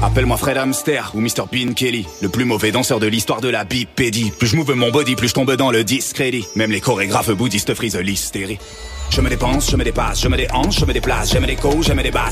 Appelle-moi Fred Hamster ou Mr Bean Kelly, le plus mauvais danseur de l'histoire de la bipédie. Plus je move mon body, plus je tombe dans le discrédit. Même les chorégraphes bouddhistes frisent l'hystérie. Je me dépense, je me dépasse, je me déhanche, je me déplace, j'aime les coups, j'aime les basses.